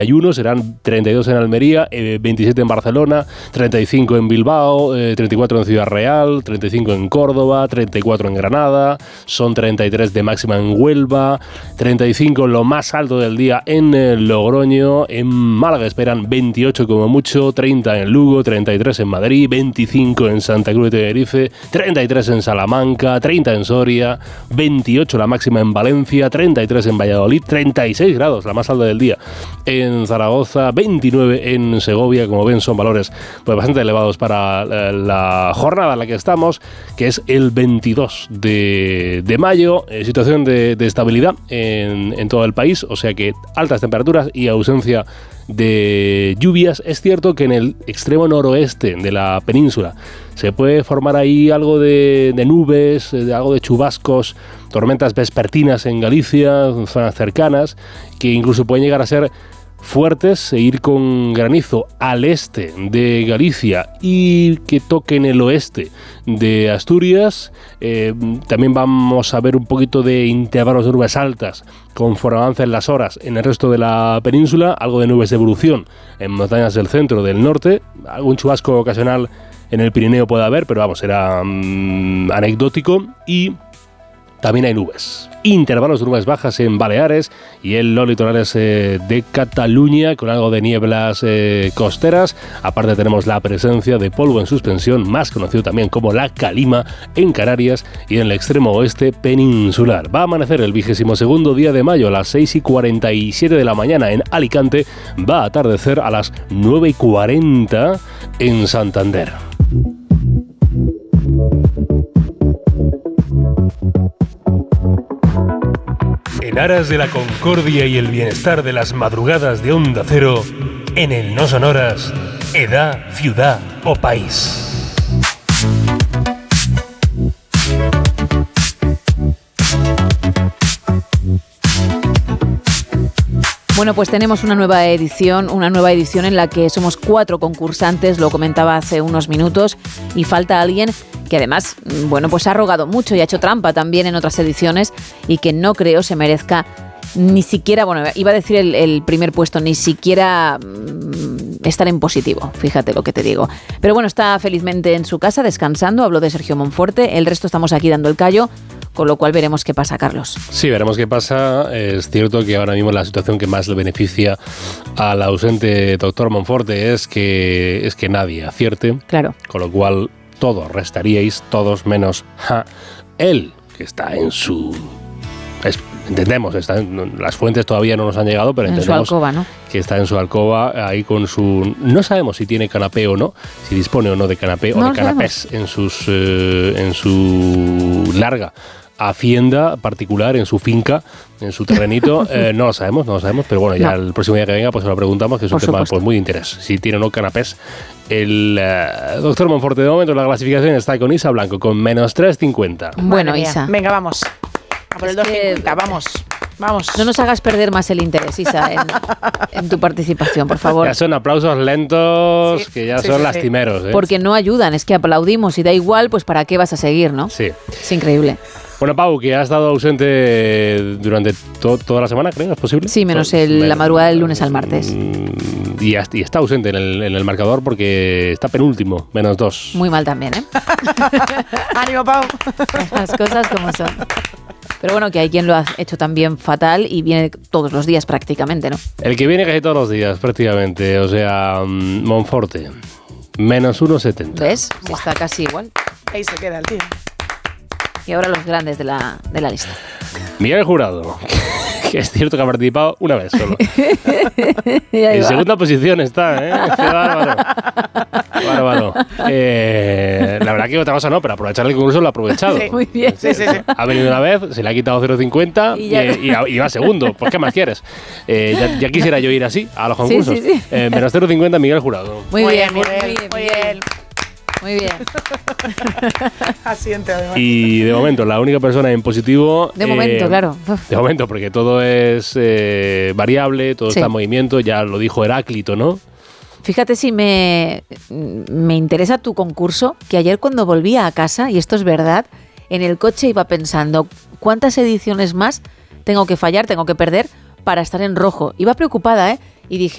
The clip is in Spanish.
31, serán 32 en Almería, 27 en Barcelona, 35 en Bilbao, 34 en Ciudad Real, 35 en Córdoba, 34 en Granada, son 33 de máxima en Huelva, 35 lo más alto del día en Logroño, en Málaga esperan 28 como mucho, 30 en Lugo, 33 en Madrid, 25 en Santa Cruz de Tenerife, 33 en Salamanca, 30 en Soria, 28 la máxima en Valencia, 33 en Valladolid, 36 grados la más alta del día en Zaragoza, 29 en Segovia. Como ven, son valores pues bastante elevados para la jornada en la que estamos, que es el 22 de mayo. Situación de estabilidad en todo el país, o sea que altas temperaturas y ausencia de lluvias. Es cierto que en el extremo noroeste de la península se puede formar ahí algo de nubes, algo de chubascos, tormentas vespertinas en Galicia, zonas cercanas, que incluso pueden llegar a ser fuertes e ir con granizo al este de Galicia y que toquen el oeste de Asturias. También vamos a ver un poquito de intervalos de nubes altas conforme avancen las horas en el resto de la península, algo de nubes de evolución en montañas del centro, del norte, algún chubasco ocasional en el Pirineo puede haber, pero vamos, será anecdótico. Y también hay nubes, intervalos de nubes bajas en Baleares y en los litorales de Cataluña, con algo de nieblas costeras. Aparte tenemos la presencia de polvo en suspensión, más conocido también como la calima, en Canarias y en el extremo oeste peninsular. Va a amanecer el 22º día de mayo a las 6:47 de la mañana en Alicante. Va a atardecer a las 9:40 en Santander. En aras de la concordia y el bienestar de las madrugadas de Onda Cero, en el No Sonoras, edad, ciudad o país. Bueno, pues tenemos una nueva edición en la que somos 4 concursantes, lo comentaba hace unos minutos, y falta alguien que además, bueno, pues ha rogado mucho y ha hecho trampa también en otras ediciones y que no creo se merezca ni siquiera, bueno, iba a decir el primer puesto, ni siquiera estar en positivo, fíjate lo que te digo. Pero bueno, está felizmente en su casa descansando, hablo de Sergio Monforte, el resto estamos aquí dando el callo, con lo cual veremos qué pasa, Carlos. Sí, veremos qué pasa. Es cierto que ahora mismo la situación que más le beneficia al ausente doctor Monforte es que nadie acierte. Claro. Con lo cual todos restaríais, todos menos él, que está en su... entendemos, las fuentes todavía no nos han llegado, pero entendemos su alcoba, ¿no? Que está en su alcoba, ahí con su... No sabemos si tiene canapé o no, si dispone o no de canapé o de canapés en su larga hacienda particular, en su finca, en su terrenito. No lo sabemos, pero bueno, ya el próximo día que venga pues se lo preguntamos, que es un tema pues, muy de interés, si tiene o no canapés. El doctor Monforte, de momento la clasificación está con Isa Blanco, con menos 3,50. Bueno, Isa. Venga, vamos. A por el 2,50, vamos. No nos hagas perder más el interés, Isa, en tu participación, por favor. Ya son aplausos lentos, sí, que ya son lastimeros. Porque no ayudan, es que aplaudimos y da igual, pues ¿para qué vas a seguir, no? Sí. Es increíble. Bueno, Pau, que ha estado ausente durante toda la semana, ¿creo? ¿Es posible? Sí, menos la madrugada del lunes al martes. Y está ausente en el marcador porque está penúltimo, menos 2. Muy mal también, ¿eh? ¡Ánimo, Pau! Las cosas como son. Pero bueno, que hay quien lo ha hecho también fatal y viene todos los días prácticamente, ¿no? El que viene casi todos los días prácticamente, o sea, Monforte, menos 1,70. ¿Ves? Sí, está casi igual. Ahí se queda el tío. Y ahora los grandes de la lista. Miguel Jurado, que es cierto que ha participado una vez solo. En segunda posición está, ¿eh? Qué bárbaro. Bárbaro. La verdad que otra cosa no, pero aprovechar el concurso lo ha aprovechado. Sí, muy bien. Sí. Ha venido una vez, se le ha quitado 0,50 y va segundo. Pues ¿qué más quieres? Ya quisiera yo ir así a los concursos. Sí. Menos 0,50 Miguel Jurado. Muy bien. Asiente, además. Y de momento, la única persona en positivo... De momento, claro. De momento, porque todo es variable, todo está en movimiento, ya lo dijo Heráclito, ¿no? Fíjate si me interesa tu concurso, que ayer cuando volvía a casa, y esto es verdad, en el coche iba pensando, ¿cuántas ediciones más tengo que fallar, tengo que perder para estar en rojo? Iba preocupada, ¿eh? Y dije,